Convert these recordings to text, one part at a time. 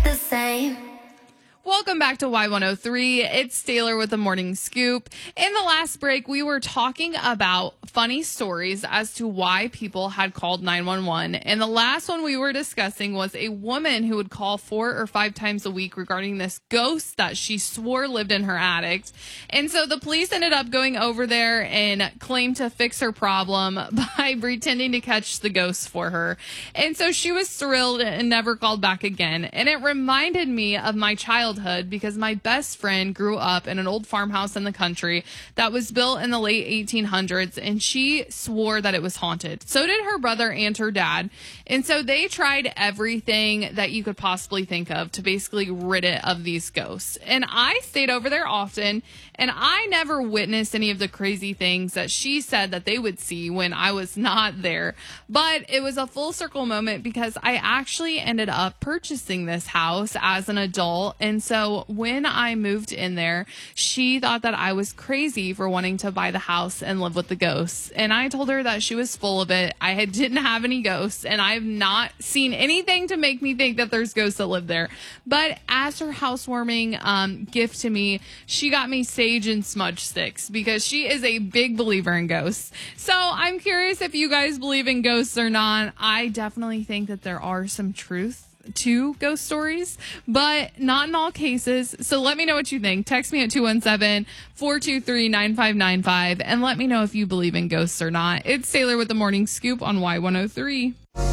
the same. Welcome back to Y103. It's Taylor with the Morning Scoop. In the last break, we were talking about funny stories as to why people had called 911. And the last one we were discussing was a woman who would call 4 or 5 times a week regarding this ghost that she swore lived in her attic. And so the police ended up going over there and claimed to fix her problem by pretending to catch the ghost for her. And so she was thrilled and never called back again. And it reminded me of my childhood because my best friend grew up in an old farmhouse in the country that was built in the late 1800s, and she swore that it was haunted. So did her brother and her dad. And so they tried everything that you could possibly think of to basically rid it of these ghosts. And I stayed over there often, and I never witnessed any of the crazy things that she said that they would see when I was not there. But it was a full circle moment because I actually ended up purchasing this house as an adult. And so when I moved in there, she thought that I was crazy for wanting to buy the house and live with the ghosts. And I told her that she was full of it. Didn't have any ghosts, and I've not seen anything to make me think that there's ghosts that live there. But as her housewarming gift to me, she got me sage and smudge sticks because she is a big believer in ghosts. So I'm curious if you guys believe in ghosts or not. I definitely think that there are some truth to ghost stories, but not in all cases. So let me know what you think. Text me at 217-423-9595 and let me know if you believe in ghosts or not. It's Taylor with the Morning Scoop on Y103.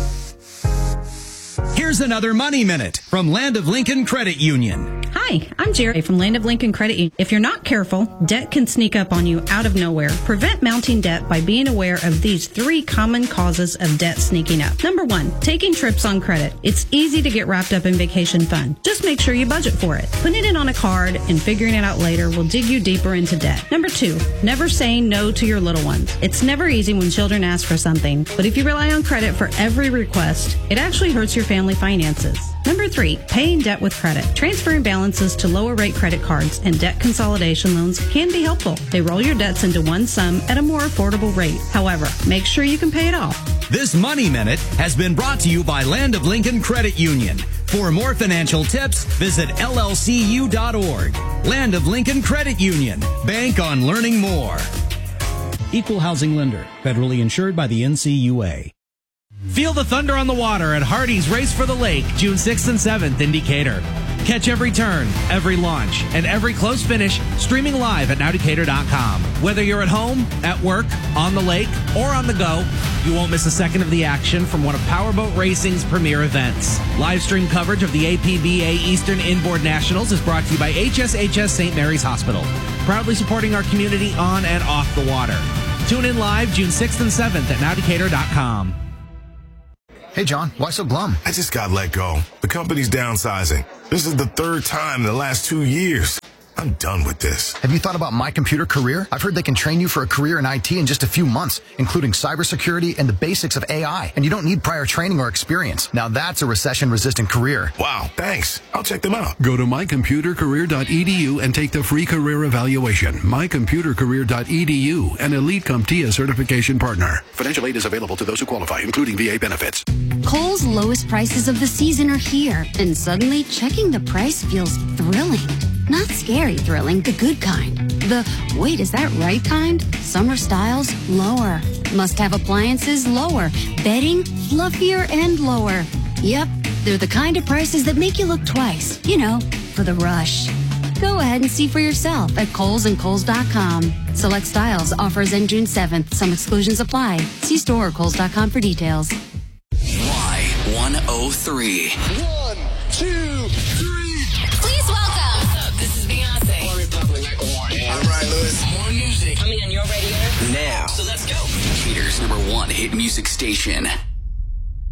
Here's another Money Minute from Land of Lincoln Credit Union. Hi, I'm Jerry from Land of Lincoln Credit Union. If you're not careful, debt can sneak up on you out of nowhere. Prevent mounting debt by being aware of these 3 common causes of debt sneaking up. Number 1, taking trips on credit. It's easy to get wrapped up in vacation fun. Just make sure you budget for it. Putting it on a card and figuring it out later will dig you deeper into debt. Number 2, never saying no to your little ones. It's never easy when children ask for something, but if you rely on credit for every request, it actually hurts your family finances. Number 3, paying debt with credit. Transferring balances to lower rate credit cards and debt consolidation loans can be helpful. They roll your debts into one sum at a more affordable rate. However, make sure you can pay it off. This Money Minute has been brought to you by Land of Lincoln Credit Union. For more financial tips, visit llcu.org. Land of Lincoln Credit Union. Bank on learning more. Equal housing lender. Federally insured by the NCUA. Feel the thunder on the water at Hardy's Race for the Lake, June 6th and 7th in Decatur. Catch every turn, every launch, and every close finish streaming live at nowdecatur.com. Whether you're at home, at work, on the lake, or on the go, you won't miss a second of the action from one of Powerboat Racing's premier events. Live stream coverage of the APBA Eastern Inboard Nationals is brought to you by HSHS St. Mary's Hospital, proudly supporting our community on and off the water. Tune in live June 6th and 7th at nowdecatur.com. Hey, John, why so glum? I just got let go. The company's downsizing. This is the 3rd time in the last 2 years. I'm done with this. Have you thought about My Computer Career? I've heard they can train you for a career in IT in just a few months, including cybersecurity and the basics of AI. And you don't need prior training or experience. Now that's a recession-resistant career. Wow, thanks. I'll check them out. Go to mycomputercareer.edu and take the free career evaluation. mycomputercareer.edu, an Elite CompTIA certification partner. Financial aid is available to those who qualify, including VA benefits. Kohl's lowest prices of the season are here, and suddenly checking the price feels thrilling. Not scary thrilling, the good kind. The, wait, is that right kind? Summer styles, lower. Must-have appliances, lower. Bedding, fluffier and lower. Yep, they're the kind of prices that make you look twice. You know, for the rush. Go ahead and see for yourself at Kohl's and Kohl's.com. Select styles, offers end June 7th. Some exclusions apply. See store or Kohl's.com for details. Y103. 1, 2, 3. Please welcome. What's up? This is Beyonce. All right, Lewis. More music coming on your radio now. So let's go. Decatur's #1 hit music station.